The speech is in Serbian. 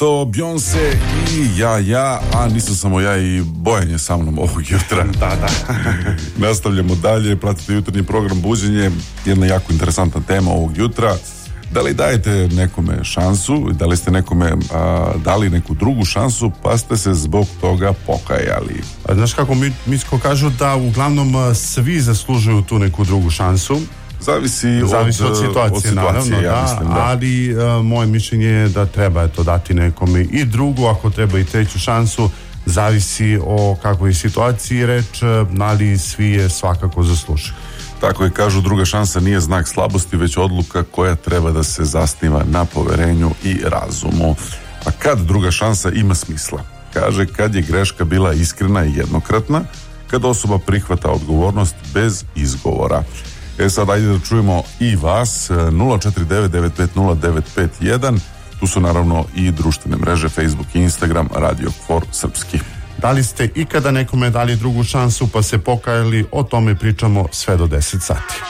To Beyoncé i ja, a nisam samo ja, i Bojan je sa mnom ovog jutra. Da. Nastavljamo dalje, pratite jutarnji program Buđenje, jedna jako interesantna tema ovog jutra. Da li dajete nekome šansu, da li ste nekome dali neku drugu šansu, pa ste se zbog toga pokajali? Znaš kako, Misko kažu da uglavnom svi zaslužuju tu neku drugu šansu. Zavisi od situacije, naravno, ja mislim, da. Ali moje mišljenje je da treba dati nekome i drugu, ako treba i treću šansu, zavisi o kakvoj situaciji reč, ali svi je svakako zaslužuju. Tako je, kažu, druga šansa nije znak slabosti, već odluka koja treba da se zasniva na poverenju i razumu. A kad druga šansa ima smisla? Kaže, kad je greška bila iskrena i jednokratna, kad osoba prihvata odgovornost bez izgovora. Sad ajde da čujemo i vas. 049-950-951. Tu su naravno i društvene mreže Facebook i Instagram, Radio KFOR Srpski. Da li ste ikada nekome dali drugu šansu pa se pokajali? O tome pričamo sve do 10 sati.